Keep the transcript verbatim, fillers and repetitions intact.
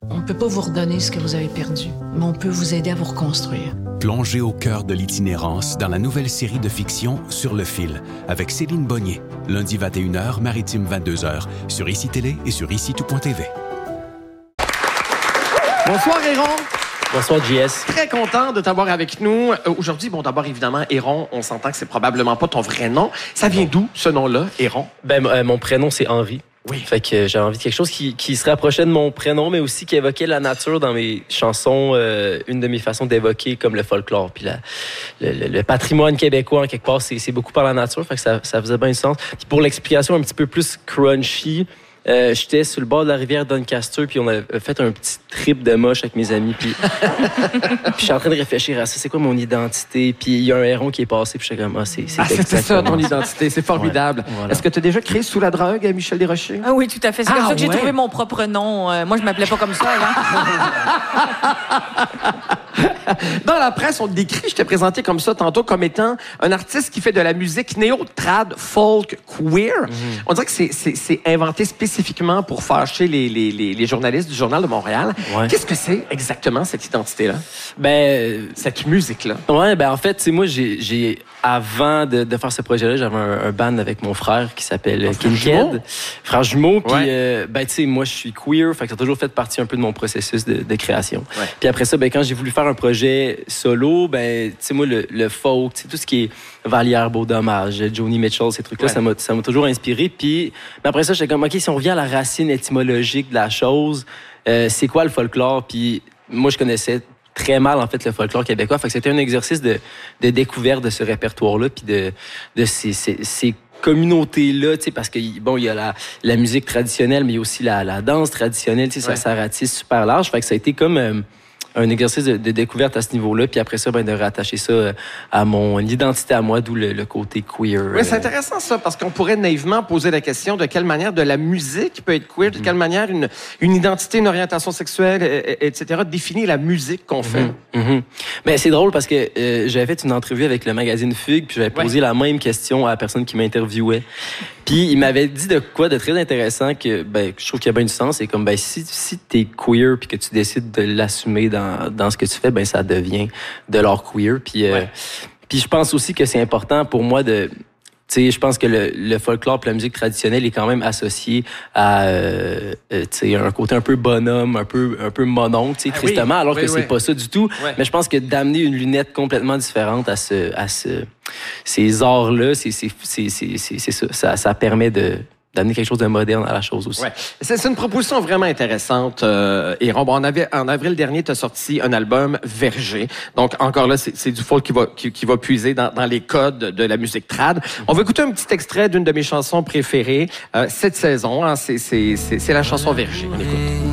On ne peut pas vous redonner ce que vous avez perdu, mais on peut vous aider à vous reconstruire. Plongez au cœur de l'itinérance dans la nouvelle série de fiction Sur le fil, avec Céline Bonnier, lundi vingt et une heures, maritime vingt-deux heures, sur I C I Télé et sur ici tout point t v. Bonsoir, Héron. Bonsoir, J S. Très content de t'avoir avec nous. Euh, aujourd'hui, bon, d'abord, évidemment, Héron, on s'entend que c'est probablement pas ton vrai nom. Ça vient d'où, ce nom-là, Héron? Ben, euh, mon prénom, c'est Henri. Oui. Fait que euh, j'avais envie de quelque chose qui, qui se rapprochait de mon prénom, mais aussi qui évoquait la nature dans mes chansons. Euh, une de mes façons d'évoquer comme le folklore. Puis la, le, le, le patrimoine québécois, en quelque part, c'est, c'est beaucoup par la nature. Fait que ça, ça faisait bien du sens. Puis pour l'explication un petit peu plus crunchy, Euh, j'étais sur le bord de la rivière Doncaster, puis on a fait un petit trip de moche avec mes amis, puis puis je suis en train de réfléchir à ça, c'est quoi mon identité, puis il y a un héron qui est passé, puis je suis comme, ah, c'est, c'est Ah, c'était ça, ton identité, c'est formidable. Ouais, voilà. Est-ce que tu as déjà créé Sous la drogue, Michel Desrochers? Ah oui, tout à fait. C'est ah, comme ça que j'ai ouais. trouvé mon propre nom. Euh, moi, je m'appelais pas comme ça avant. Dans la presse, on te décrit, je t'ai présenté comme ça tantôt, comme étant un artiste qui fait de la musique néo-trad, folk, queer. Mm-hmm. On dirait que c'est, c'est, c'est inventé spécifiquement pour fâcher les, les, les, les journalistes du Journal de Montréal. Ouais. Qu'est-ce que c'est exactement, cette identité-là? Ben, cette musique-là? Ouais, ben en fait, tu sais, moi, j'ai, j'ai avant de, de faire ce projet-là, j'avais un, un band avec mon frère qui s'appelle Kinked. Frère jumeau. Puis, ouais. euh, ben, tu sais, moi, je suis queer, fait que ça a toujours fait partie un peu de mon processus de, de création. Ouais. Puis après ça, ben, quand j'ai voulu faire un projet solo, ben, tu sais, moi, le, le folk, tout ce qui est Vallière, Beau Dommage, Joni Mitchell, ces trucs-là, ouais. ça, m'a, ça m'a toujours inspiré. Puis, mais après ça, j'étais comme, OK, si on revient à la racine étymologique de la chose, euh, c'est quoi le folklore? Puis, moi, je connaissais très mal, en fait, le folklore québécois. Fait que c'était un exercice de, de découverte de ce répertoire-là, puis de, de ces, ces, ces communautés-là, tu sais, parce que, bon, il y a la, la musique traditionnelle, mais il y a aussi la, la danse traditionnelle, tu sais, ouais. ça, ça ratisse super large. Fait que ça a été comme euh, un exercice de, de découverte à ce niveau-là, puis après ça, ben, de rattacher ça à mon identité à moi, d'où le, le côté queer. Oui, c'est intéressant ça, parce qu'on pourrait naïvement poser la question de quelle manière de la musique peut être queer, de quelle manière une, une identité, une orientation sexuelle, et, et cetera, définit la musique qu'on fait. Mm-hmm. Mm-hmm. Ben, c'est drôle parce que euh, j'avais fait une entrevue avec le magazine Fugue, puis j'avais posé ouais. la même question à la personne qui m'interviewait. Puis il m'avait dit de quoi de très intéressant que ben je trouve qu'il y a bien du sens, c'est comme ben si si t'es queer puis que tu décides de l'assumer dans dans ce que tu fais, ben ça devient de l'art queer. Puis euh, ouais. puis je pense aussi que c'est important pour moi de tu sais, je pense que le, le folklore et la musique traditionnelle est quand même associé à euh, tu sais un côté un peu bonhomme, un peu un peu mononcle, tu sais, tristement, oui, alors oui, que oui. c'est pas ça du tout. Ouais. Mais je pense que d'amener une lunette complètement différente à ce à ce ces arts-là, c'est c'est c'est c'est c'est, c'est ça, ça ça permet de d'amener quelque chose de moderne à la chose aussi. Ouais. C'est, c'est une proposition vraiment intéressante. Euh, et bon, en, av- en avril dernier, tu as sorti un album Verger. Donc, encore là, c'est, c'est du folk qui va, qui, qui va puiser dans, dans les codes de la musique trad. On va écouter un petit extrait d'une de mes chansons préférées euh, cette saison. Hein, c'est, c'est, c'est, c'est la chanson Verger. On écoute.